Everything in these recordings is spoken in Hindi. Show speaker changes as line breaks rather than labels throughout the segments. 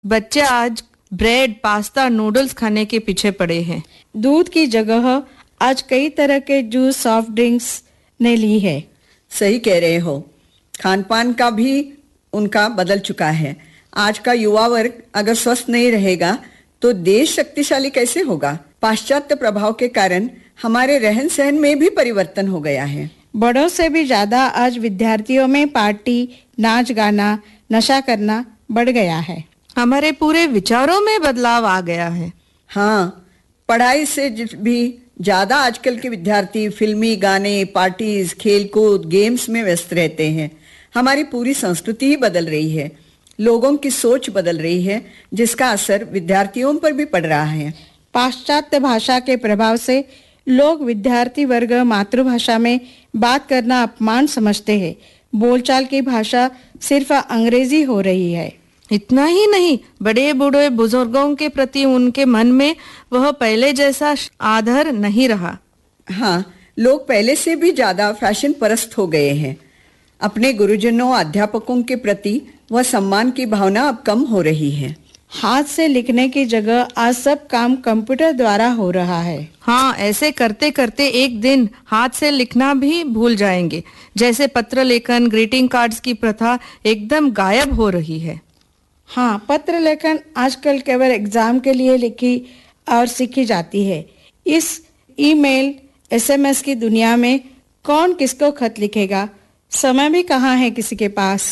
बच्चे आज ब्रेड, पास्ता, नूडल्स खाने के पीछे पड़े हैं।
दूध की जगह आज कई तरह के जूस, सॉफ्ट ड्रिंक्स ने ली है।
सही कह रहे हो, खान पान का भी उनका बदल चुका है। आज का युवा वर्ग अगर स्वस्थ नहीं रहेगा तो देश शक्तिशाली कैसे होगा। पाश्चात्य प्रभाव के कारण हमारे रहन सहन में भी परिवर्तन हो गया है।
बड़ों से भी ज्यादा आज विद्यार्थियों में पार्टी, नाच गाना, नशा करना बढ़ गया है।
हमारे पूरे विचारों में बदलाव आ गया है।
हाँ, पढ़ाई से भी ज्यादा आजकल के विद्यार्थी फिल्मी गाने, पार्टीज, खेलकूद, गेम्स में व्यस्त रहते हैं। हमारी पूरी संस्कृति ही बदल रही है, लोगों की सोच बदल रही है, जिसका असर विद्यार्थियों पर भी पड़ रहा है।
पाश्चात्य भाषा के प्रभाव से लोग, विद्यार्थी वर्ग मातृभाषा में बात करना अपमान समझते हैं। बोलचाल की भाषा सिर्फ अंग्रेजी हो रही है।
इतना ही नहीं, बड़े बूढ़े बुजुर्गों के प्रति उनके मन में वह पहले जैसा आदर नहीं रहा।
हाँ, लोग पहले से भी ज्यादा फैशन परस्त हो गए हैं। अपने गुरुजनों, अध्यापकों के प्रति वह सम्मान की भावना अब कम हो रही है।
हाथ से लिखने की जगह आज सब काम कंप्यूटर द्वारा हो रहा है।
हाँ, ऐसे करते करते एक दिन हाथ से लिखना भी भूल जाएंगे। जैसे पत्र लेखन, ग्रीटिंग कार्ड्स की प्रथा एकदम गायब हो रही है।
हाँ, पत्र लेखन आजकल केवल एग्जाम के लिए लिखी और सीखी जाती है। इस ईमेल, एसएमएस की दुनिया में कौन किसको खत लिखेगा, समय भी कहाँ है किसी के पास।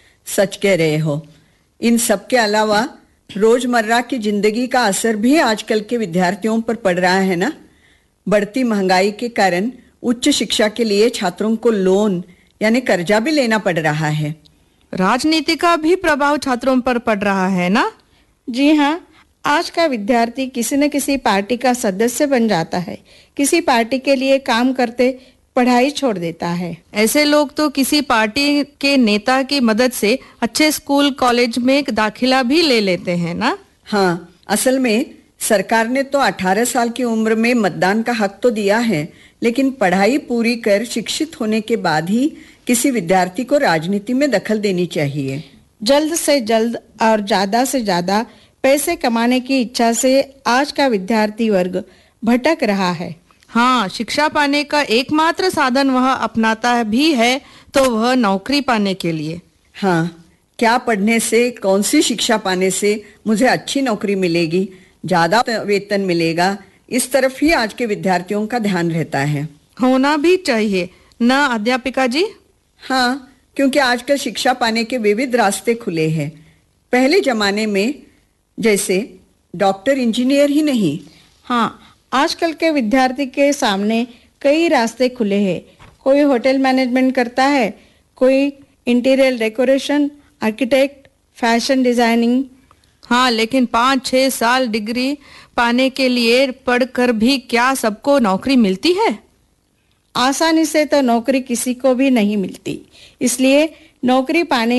सच कह रहे हो। इन सब के अलावा रोजमर्रा की जिंदगी का असर भी आजकल के विद्यार्थियों पर पड़ रहा है ना। बढ़ती महंगाई के कारण उच्च शिक्षा के लिए छात्रों को लोन यानी कर्जा भी लेना पड़ रहा है।
राजनीति का भी प्रभाव छात्रों पर पड़ रहा है ना।
जी हाँ, आज का विद्यार्थी किसी न किसी पार्टी का सदस्य बन जाता है। किसी पार्टी के लिए काम करते पढ़ाई छोड़ देता है।
ऐसे लोग तो किसी पार्टी के नेता की मदद से अच्छे स्कूल, कॉलेज में दाखिला भी ले लेते हैं ना।
हाँ, असल में सरकार ने तो 18 साल की उम्र में मतदान का हक तो दिया है, लेकिन पढ़ाई पूरी कर शिक्षित होने के बाद ही किसी विद्यार्थी को राजनीति में दखल देनी चाहिए।
जल्द से जल्द और ज्यादा से ज्यादा पैसे कमाने की इच्छा से आज का विद्यार्थी वर्ग भटक रहा है।
हाँ, शिक्षा पाने का एकमात्र साधन वह अपनाता भी है तो वह नौकरी पाने के लिए।
हाँ, क्या पढ़ने से, कौन सी शिक्षा पाने से मुझे अच्छी नौकरी मिलेगी, ज्यादा वेतन मिलेगा, इस तरफ ही आज के विद्यार्थियों का ध्यान रहता है।
होना भी चाहिए ना अध्यापिका जी।
हाँ, क्योंकि आजकल शिक्षा पाने के विविध रास्ते खुले हैं। पहले जमाने में जैसे डॉक्टर, इंजीनियर ही नहीं।
हाँ, आजकल के विद्यार्थी के सामने कई रास्ते खुले हैं। कोई होटल मैनेजमेंट करता है, कोई interior decoration, architect, fashion designing.
हाँ, लेकिन 5-6 साल डिग्री पाने के लिए पढ़कर भी क्या सबको नौकरी मिलती है?
आसानी से तो नौकरी किसी को भी नहीं मिलती। इसलिए नौकरी पाने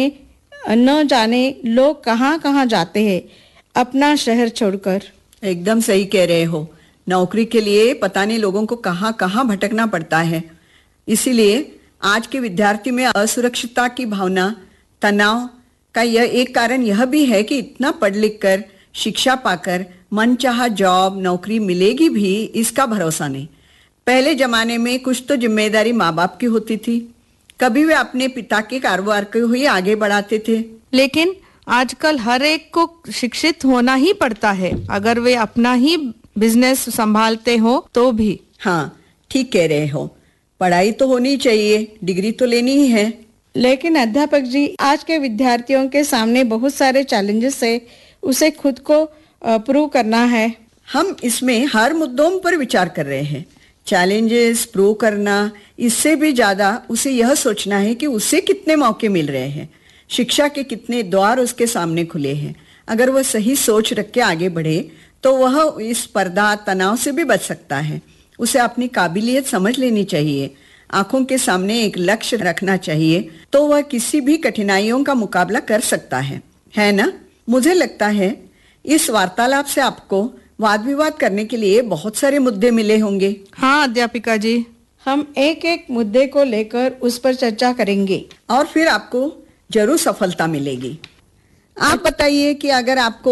न जाने लोग कहाँ कहाँ जाते हैं अपना शहर छोड़कर।
एकदम सही कह रहे हो। नौकरी के लिए पता नहीं लोगों को कहाँ कहाँ भटकना पड़ता है। इसीलिए आज के विद्यार्थी में असुरक्षितता की भावना, तनाव का यह एक कारण यह भी है कि इतना पढ़ लिख कर, शिक्षा पाकर मनचाहा जॉब, नौकरी मिलेगी भी, इसका भरोसा नहीं। पहले जमाने में कुछ तो जिम्मेदारी माँ बाप की होती थी, कभी वे अपने पिता के कारोबार को ही आगे बढ़ाते थे।
लेकिन आजकल हर एक को शिक्षित होना ही पड़ता है, अगर वे अपना ही बिजनेस संभालते हो तो भी।
हाँ, ठीक कह रहे हो। पढ़ाई तो होनी चाहिए, डिग्री तो लेनी ही है।
लेकिन अध्यापक जी, आज के विद्यार्थियों के सामने बहुत सारे चैलेंजेस है, उसे खुद को प्रूव करना है।
हम इसमें हर मुद्दों पर विचार कर रहे हैं। चैलेंजेस प्रूव करना, इससे भी ज्यादा उसे यह सोचना है कि उसे कितने मौके मिल रहे हैं, शिक्षा के कितने द्वार उसके सामने खुले हैं। अगर वह सही सोच रख के आगे बढ़े तो वह इस स्पर्धा, तनाव से भी बच सकता है। उसे अपनी काबिलियत समझ लेनी चाहिए, आंखों के सामने एक लक्ष्य रखना चाहिए, तो वह किसी भी कठिनाइयों का मुकाबला कर सकता है ना। मुझे लगता है इस वार्तालाप से आपको वाद विवाद करने के लिए बहुत सारे मुद्दे मिले होंगे।
हाँ अध्यापिका जी,
हम एक एक मुद्दे को लेकर उस पर चर्चा करेंगे
और फिर आपको जरूर सफलता मिलेगी। आप बताइए कि अगर आपको